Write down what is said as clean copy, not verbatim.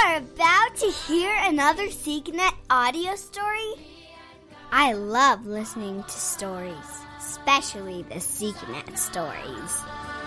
are about to hear another SeekNet audio story. I love listening to stories, especially the SeekNet stories.